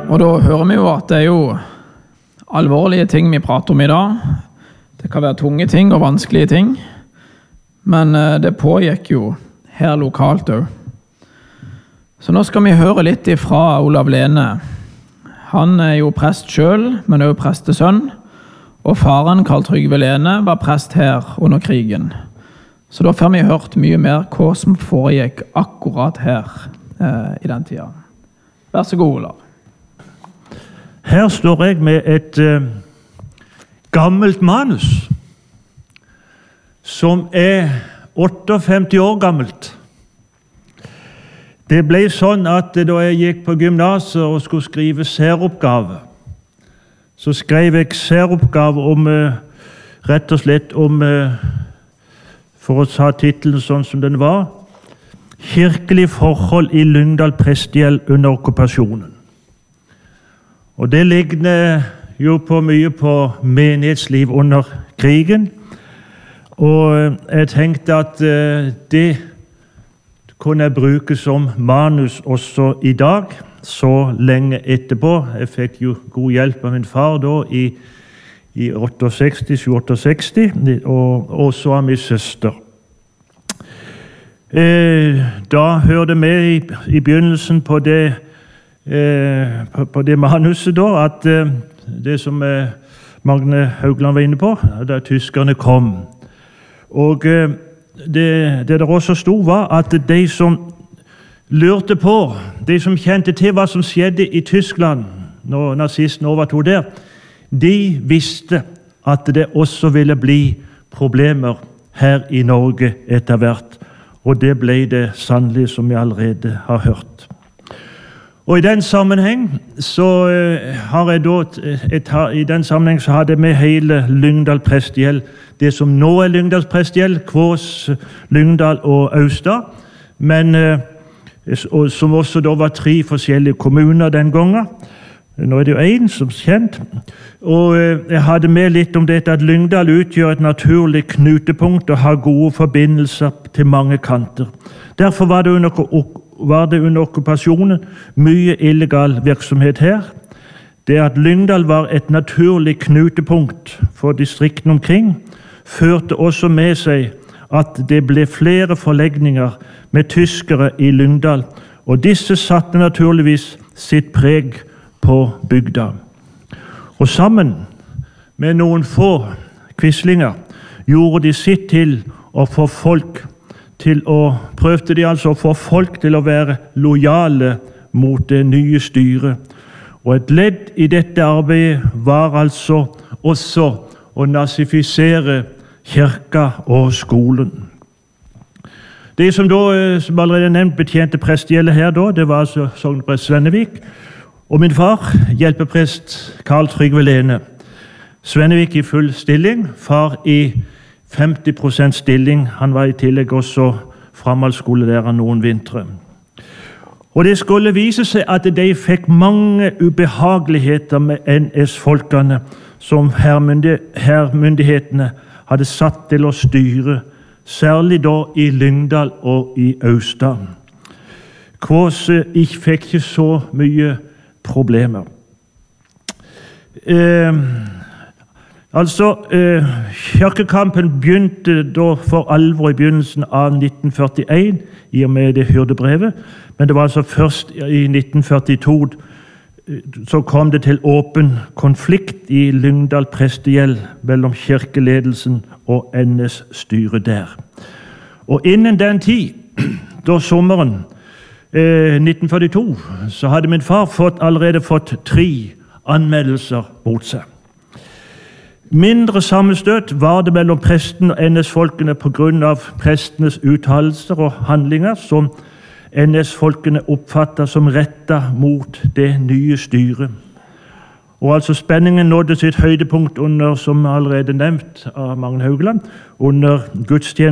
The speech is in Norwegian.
Og da hører vi jo at det er jo alvorlige ting vi prater om i dag. Det kan være tunge ting og vanskelige ting, men det pågikk jo her lokalt også. Så nå skal vi høre litt ifra Olav Lene. Han er jo prest selv, men også prestesønn, og faren Karl Trygve Lene var prest her under krigen. Så da får vi hørt mye mer hva som foregikk akkurat her i den tiden. Vær så god, Olav. Her står jeg med et gammelt manus, som er 58 år gammelt. Det ble sånn at da jeg gikk på gymnaset og skulle skrive særoppgave, så skrev jeg særoppgave om, rett og slett om, for å ta titelen sånn som den var, «Kirkelig forhold i Lyngdal prestegjeld under okkupasjonen». Og det ligner jo på mye på menighetsliv under krigen, og jeg tenkte at det kunne jeg bruke som manus også i dag, så lenge etterpå. Jeg fikk jo god hjelp av min far da i 68, og så av min søster. Da hørte vi i begynnelsen på det manuset da, at det som Magne Haugland var inne på, da tyskerne kom. Og det der også stod var at de som lurte på, de som kjente til hva som skjedde i Tyskland når nazistene overtog der, de visste at det også ville bli problemer her i Norge etter hvert. Og det ble det sannelig, som vi allerede har hørt. Og i den sammenheng så hadde vi hele Lyngdal prestegjeld, det som nå er Lyngdals prestegjeld, Kvås, Lyngdal og Austad, men som også da var 3 forskjellige kommuner den gangen. Nå er det jo en som er kjent. Og jeg hadde med litt om dette at Lyngdal utgjør et naturlig knutepunkt og har gode forbindelser til mange kanter. Derfor var det under okkupasjonen mye illegal virksomhet her. Det at Lyngdal var et naturlig knutepunkt for distriktene omkring, førte også med seg at det ble flere forlegninger med tyskere i Lyngdal, og disse satte naturligvis sitt preg på bygda. Og sammen med noen få quislinger gjorde de sitt til å få folk til å være lojale mot det nye styret. Og et ledd i dette arbeidet var altså også å nazifisere kirka og skolen. Det som da, som allerede nevnt, betjente prestgjeldet her da, det var altså sogneprest Svennevik, og min far, hjelpeprest Karl Trygve Lene. Svennevik i full stilling, far i 50% stilling. Han var i tillegg også framhaldsskolelærer noen vintre. Og det skulle vise seg at de fikk mange ubehageligheter med NS-folkene som hærmyndighetene hadde satt til å styre, særlig da i Lyngdal og i Austad. Kvås fikk ikke så mye problemer. Kirkekampen begynte da for alvor i begynnelsen av 1941, i og med det hyrdebrevet, men det var altså først i 1942 så kom det til åpen konflikt i Lyngdal prestegjeld mellom kirkeledelsen og NS-styret der. Og innen den tid, da sommeren 1942, så hadde min far allerede fått 3 anmeldelser mot seg. Mindre sammenstøt var det mellom presten og NS-folkene på grunn av prestenes uttalelser og handlinger som NS-folkene oppfattet som rettet mot det nye styret. Og altså spenningen nådde sitt høydepunkt under, som allerede nevnt av Magne Haugland, under gudstjenesten